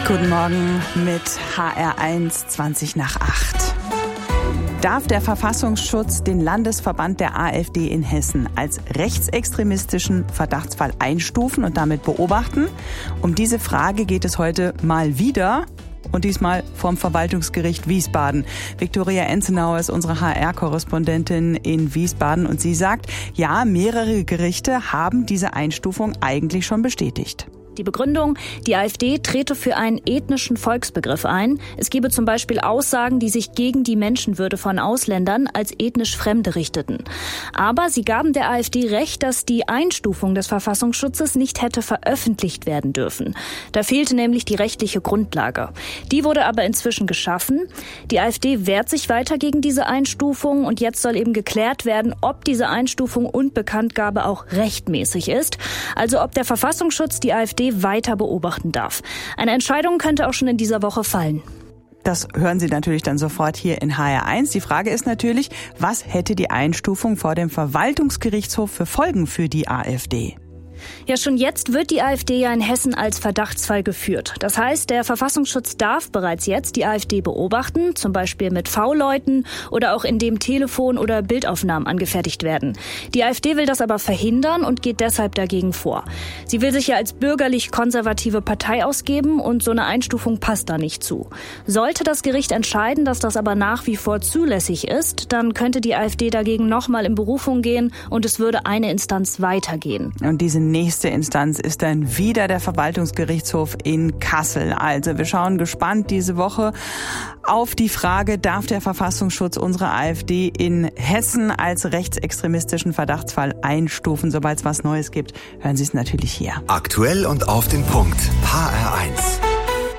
Guten Morgen mit HR1 20 nach 8. Darf der Verfassungsschutz den Landesverband der AfD in Hessen als rechtsextremistischen Verdachtsfall einstufen und damit beobachten? Um diese Frage geht es heute mal wieder. Und diesmal vom Verwaltungsgericht Wiesbaden. Viktoria Enzenauer ist unsere HR-Korrespondentin in Wiesbaden und sie sagt, ja, mehrere Gerichte haben diese Einstufung eigentlich schon bestätigt. Die Begründung, die AfD trete für einen ethnischen Volksbegriff ein. Es gebe zum Beispiel Aussagen, die sich gegen die Menschenwürde von Ausländern als ethnisch Fremde richteten. Aber sie gaben der AfD recht, dass die Einstufung des Verfassungsschutzes nicht hätte veröffentlicht werden dürfen. Da fehlte nämlich die rechtliche Grundlage. Die wurde aber inzwischen geschaffen. Die AfD wehrt sich weiter gegen diese Einstufung und jetzt soll eben geklärt werden, ob diese Einstufung und Bekanntgabe auch rechtmäßig ist. Also ob der Verfassungsschutz die AfD weiter beobachten darf. Eine Entscheidung könnte auch schon in dieser Woche fallen. Das hören Sie natürlich dann sofort hier in HR1. Die Frage ist natürlich, was hätte die Einstufung vor dem Verwaltungsgerichtshof für Folgen für die AfD? Ja, schon jetzt wird die AfD ja in Hessen als Verdachtsfall geführt. Das heißt, der Verfassungsschutz darf bereits jetzt die AfD beobachten, zum Beispiel mit V-Leuten oder auch indem Telefon- oder Bildaufnahmen angefertigt werden. Die AfD will das aber verhindern und geht deshalb dagegen vor. Sie will sich ja als bürgerlich-konservative Partei ausgeben und so eine Einstufung passt da nicht zu. Sollte das Gericht entscheiden, dass das aber nach wie vor zulässig ist, dann könnte die AfD dagegen nochmal in Berufung gehen und es würde eine Instanz weitergehen. Und diese nächste Instanz ist dann wieder der Verwaltungsgerichtshof in Kassel. Also wir schauen gespannt diese Woche auf die Frage, darf der Verfassungsschutz unsere AfD in Hessen als rechtsextremistischen Verdachtsfall einstufen? Sobald es was Neues gibt, hören Sie es natürlich hier. Aktuell und auf den Punkt. HR1.